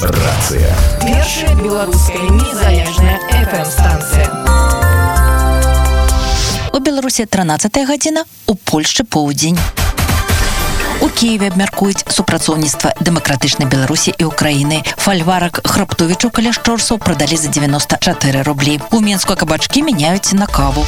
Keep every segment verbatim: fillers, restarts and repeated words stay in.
Рацыя. Першая беларуская незалежная эф эм-станцыя. У Беларусі трынаццатая гадзіна, у Польшчы поўдзень. У Киеве абмяркуюць супрацоўніцтва дэмакратычнай Беларусі і Украіны. Фальварак Храптовічу каля шчорсаў прадалі за девяносто четыре рублі. У Менску кабачкі мяняюць на каву.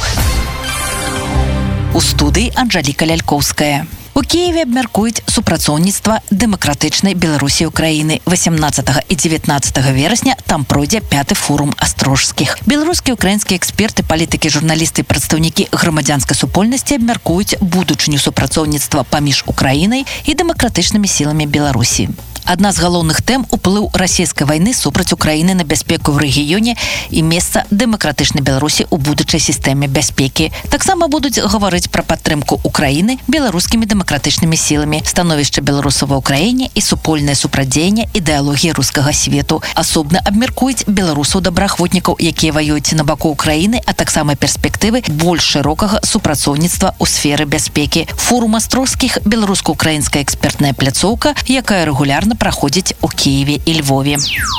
У студыі Анжаліка Лялькоўская. У Киеве абмяркуюць супрацоўніцтва дэмакратычнай Беларусі і Украіны. восемнадцатага і дзевятнаццатага верасня там пройдзе пяты форум астрожскіх. Беларускія і украінскія эксперты, палітыкі, журналісты і прадстаўнікі грамадзянскай супольнасці абмяркуюць будучыню супрацоўніцтва паміж Украінай і дэмакратычнымі сіламі Беларусі. Адна з галоўных тэм – уплыў расійскай вайны супраць Украіны на бяспеку ў рэгіёне і месца дэмакратычнай Беларусі ў будучай сістэме бяспекі. Таксама будуць гаварыць пра падтрымку Украіны беларускімі дэмакратычнымі сіламі, становішча беларусаў ва ўкраіне і супольнае супрацьдзеянне ідэалогіі рускага свету. Асобна абмяркуюць беларусаў-добраахвотнікаў, якія ваююць на баку Украіны, а таксама перспектывы больш шырокага супрацоўніцтва ў сферы бяспекі. Форум астрожскіх – беларуска-украінская экспертная пляцоўка, якая рэгулярна праходзіць у Киеве і Львове.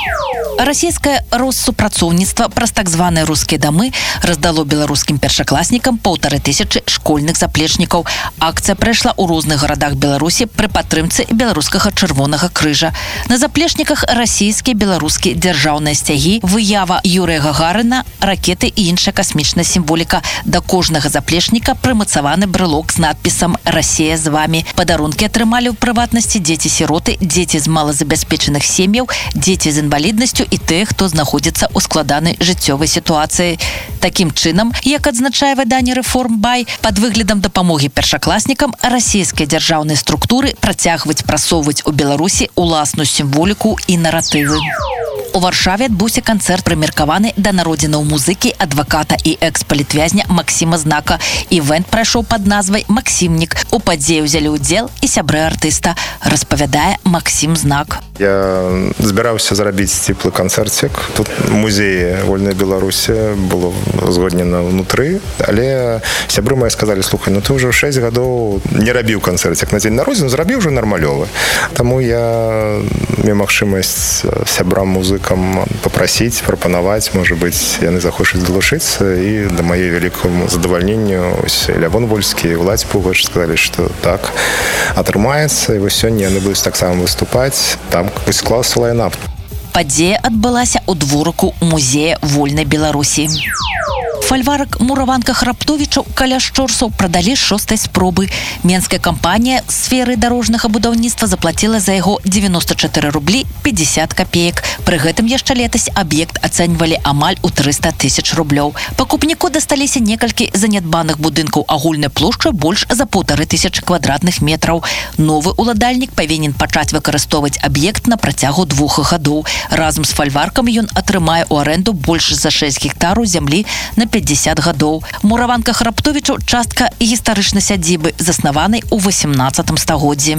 Расійскае россупрацоўніцтва праз так званыя рускія дамы раздало беларускім першакласнікам паўтары тысячы школьных заплечнікаў. Акцыя прайшла ў розных гарадах Беларусі пры падтрымцы беларускага чырвонага крыжа. На заплечніках расійскія, беларускія дзяржаўныя сцягі, выява Юрыя Гагарына, ракеты і іншая касмічная сімволіка. Да кожнага заплечніка прымацаваны брэлок з надпісам «Расія з вамі». Падарункі атрымалі ў прыватнасці дзеці-сіроты, дзеці з малазабяспечаных сем'яў, дзеці з інваліднасцю і тыя, хто знаходзіцца ў складанай жыццёвай сітуацыі. Такім чынам, як адзначае выданне «Рэформбай», пад выглядам дапамогі першакласнікам расійскія дзяржаўныя структуры працягваюць прасоўваць у Беларусі уласную сімволіку і наратывы. У Варшаве адбыўся канцэрт, прымеркаваны да народзінаў музыкі, адваката і экс-палітвязня Максіма Знака. Івэнт прайшоў пад назвай «Максімнік». У падзеі ўзялі ўдзел і сябры артыста, распавядае Максім Знак. Я збіраўся зрабіць сціплы канцэрцік. Тут музеі вольнай Беларусі было узгоднена ўнутры, але сябры мои сказалі: слухай, ну ты ўжо шэсць гадоў не рабіў канцэрцік на дзень народзін, зрабіў ўжо нармалёвы. Таму я меў магчымасць сябрам музыкі попросить, прапанаваць, можа быць, яны захочуць далучыцца, і да маёй вялікаму задавальненню Лявон Вольскі і Владзь Пугач сказалі, што так атрымаецца, і вось сёння яны будуць таксама выступаць. Там вось склаўся лайнап. Падзея адбылася ў дворыку музея вольнай Беларусі. Фальварак Мураванка Храптовічаў каля шчорсаў прадалі шостай спробы. Менская кампанія сферы дарожнага будаўніцтва заплаціла за яго девяносто четыре рублі пятьдесят копеек. Пры гэтым яшчэ летась аб'ект ацэньвалі амаль у триста тысяч рублёў. Пакупніку дасталіся некалькі занядбаных будынкаў агульнай плошчай больш за паўтары тысячы квадратных метраў. Новы уладальнік павінен пачаць выкарыстоўваць аб'ект на працягу двух гадоў. Разам з фальваркам ён атрымае ў арэнду больш за шэсць гектараў зямлі на пятьдесят гадоў. Мураванка Храптовічу – частка гістарычнай сядзібы, заснаванай у восемнадцатым стагоддзі.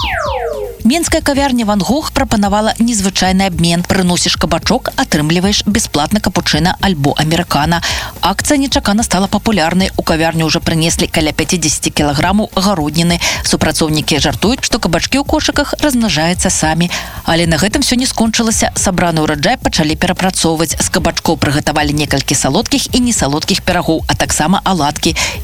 Менская кавярня Ван Гог прапанавала незвычайны абмен. Прыносіш кабачок, атрымліваеш бясплатна капучына альбо амерыкана. Акцыя нечакана стала папулярнай. У кавярню ўжо прынеслі каля пятьдесят кілаграмаў гародніны. Супрацоўнікі жартуюць, што кабачкі ў кошыках размнажаюцца самі. Але на гэтым всё не скончылася. Сабраны ўраджай пачалі перапрацоўваць. З кабачкоў прыгатавалі некалькі салодкіх і несалодкіх пірагоў, а таксама аладкі.